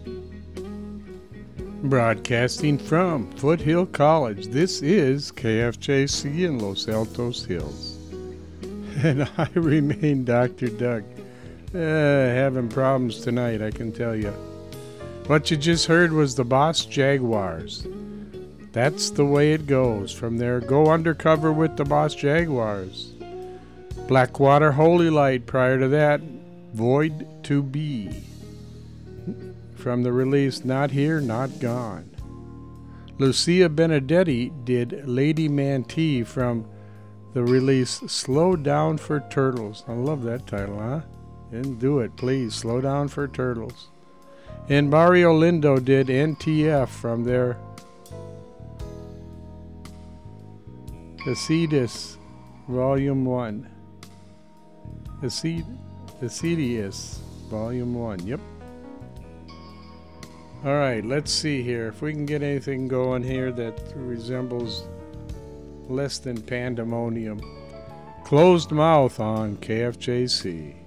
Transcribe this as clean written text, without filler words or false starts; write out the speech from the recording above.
Broadcasting from Foothill College, this is KFJC in Los Altos Hills. And I remain Dr. Doug. Having problems tonight, I can tell you. What you just heard was the Boss Jaguars. That's the way it goes. From there, go undercover with the Boss Jaguars. Blackwater Holy Light prior to that, Void to Be. From the release Not Here, Not Gone. Lucia Benedetti did Lady Mantee from the release Slow Down for Turtles. I love that title, huh? And do it, please. Slow Down for Turtles. And Mario Lindo did NTF from their Acetus Volume 1. Acetus Volume 1, yep. All right, let's see here. If we can get anything going here that resembles less than pandemonium. Closed Mouth on KFJC.